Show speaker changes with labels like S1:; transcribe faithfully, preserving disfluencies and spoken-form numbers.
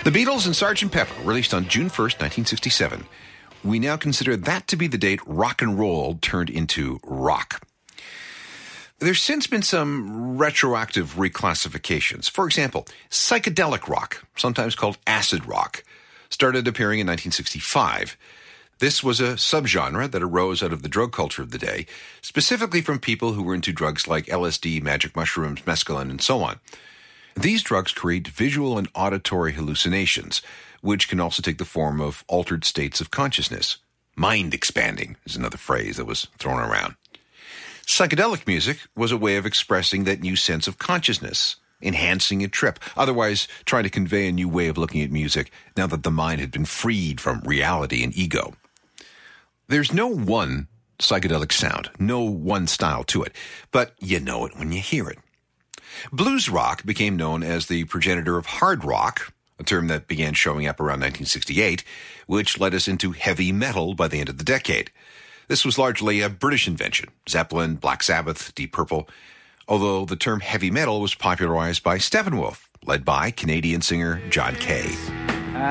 S1: The Beatles and Sergeant Pepper, released on June first, nineteen sixty-seven. We now consider that to be the date rock and roll turned into rock. There's since been some retroactive reclassifications. For example, psychedelic rock, sometimes called acid rock, started appearing in nineteen sixty-five. This was a subgenre that arose out of the drug culture of the day, specifically from people who were into drugs like L S D, magic mushrooms, mescaline, and so on. These drugs create visual and auditory hallucinations, which can also take the form of altered states of consciousness. Mind expanding is another phrase that was thrown around. Psychedelic music was a way of expressing that new sense of consciousness, enhancing a trip, otherwise trying to convey a new way of looking at music now that the mind had been freed from reality and ego. There's no one psychedelic sound, no one style to it, but you know it when you hear it. Blues rock became known as the progenitor of hard rock, a term that began showing up around nineteen sixty-eight, which led us into heavy metal by the end of the decade. This was largely a British invention, Zeppelin, Black Sabbath, Deep Purple, although the term heavy metal was popularized by Steppenwolf, led by Canadian singer John Kay.